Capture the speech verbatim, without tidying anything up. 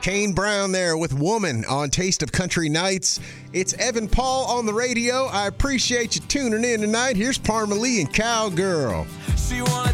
Kane Brown there with Woman on Taste of Country Nights. It's Evan Paul on the radio. I appreciate you tuning in tonight. Here's Parma Lee and Cowgirl. She wanna